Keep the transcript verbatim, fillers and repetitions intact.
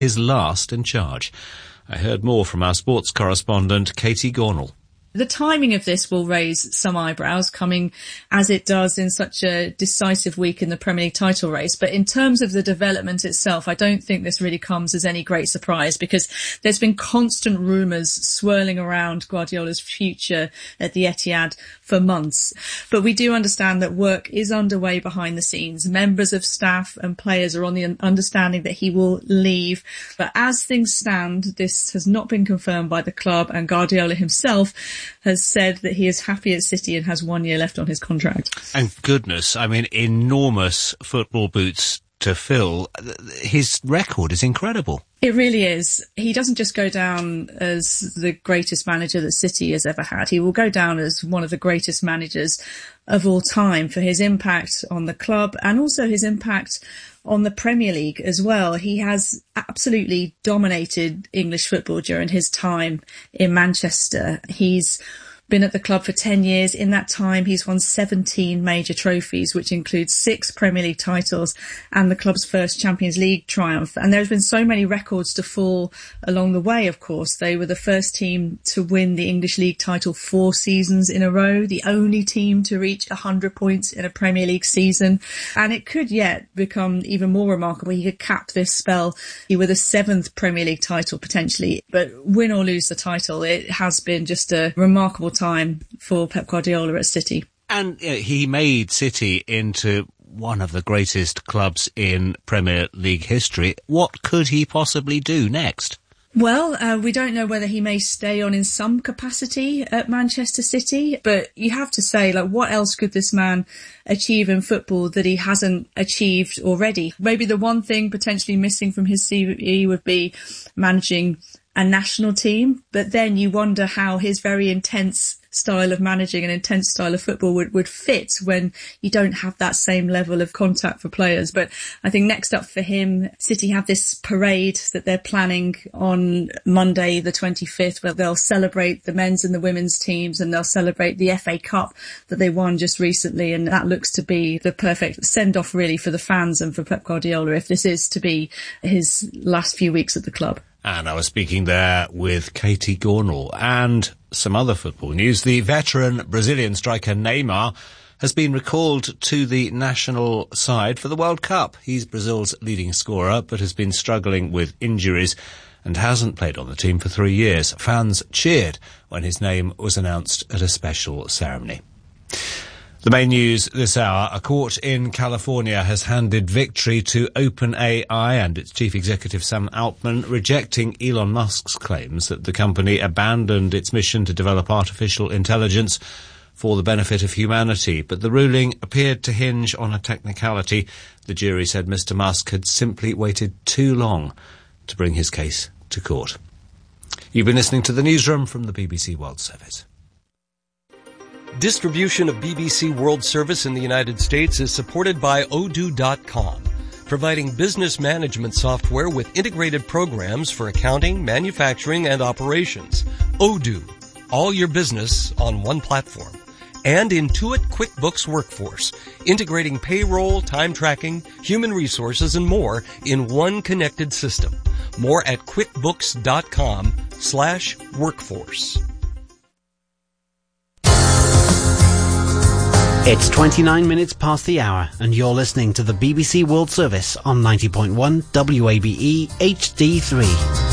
his last in charge. I heard more from our sports correspondent, Katie Gornall. The timing of this will raise some eyebrows, coming as it does in such a decisive week in the Premier League title race. But in terms of the development itself, I don't think this really comes as any great surprise, because there's been constant rumours swirling around Guardiola's future at the Etihad for months. But we do understand that work is underway behind the scenes. Members of staff and players are on the understanding that he will leave. But as things stand, this has not been confirmed by the club, and Guardiola himself has said that he is happy at City and has one year left on his contract. And goodness, I mean, enormous football boots to fill. His record is incredible. It really is. He doesn't just go down as the greatest manager that City has ever had. He will go down as one of the greatest managers of all time for his impact on the club and also his impact on the Premier League as well. He has absolutely dominated English football during his time in Manchester. He's been at the club for ten years. In that time, he's won seventeen major trophies, which includes six Premier League titles and the club's first Champions League triumph. And there's been so many records to fall along the way, of course. They were the first team to win the English League title four seasons in a row, the only team to reach one hundred points in a Premier League season. And it could yet become even more remarkable. He could cap this spell with a seventh Premier League title potentially. But win or lose the title, it has been just a remarkable time time for Pep Guardiola at City. And uh, he made City into one of the greatest clubs in Premier League history. What could he possibly do next? Well, uh, we don't know whether he may stay on in some capacity at Manchester City, but you have to say, like, what else could this man achieve in football that he hasn't achieved already? Maybe the one thing potentially missing from his C V would be managing a national team, but then you wonder how his very intense style of managing and intense style of football would, would fit when you don't have that same level of contact for players. But I think next up for him, City have this parade that they're planning on Monday the twenty-fifth, where they'll celebrate the men's and the women's teams, and they'll celebrate the F A Cup that they won just recently. And that looks to be the perfect send-off really for the fans and for Pep Guardiola if this is to be his last few weeks at the club. And I was speaking there with Katie Gornall. And some other football news. The veteran Brazilian striker Neymar has been recalled to the national side for the World Cup. He's Brazil's leading scorer, but has been struggling with injuries and hasn't played on the team for three years. Fans cheered when his name was announced at a special ceremony. The main news this hour, a court in California has handed victory to OpenAI and its chief executive Sam Altman, rejecting Elon Musk's claims that the company abandoned its mission to develop artificial intelligence for the benefit of humanity. But the ruling appeared to hinge on a technicality. The jury said Mister Musk had simply waited too long to bring his case to court. You've been listening to the newsroom from the B B C World Service. Distribution of B B C World Service in the United States is supported by Odoo dot com, providing business management software with integrated programs for accounting, manufacturing, and operations. Odoo, all your business on one platform. And Intuit QuickBooks Workforce, integrating payroll, time tracking, human resources, and more in one connected system. More at quickbooks dot com slash workforce. It's twenty-nine minutes past the hour, and you're listening to the B B C World Service on ninety point one W A B E H D three.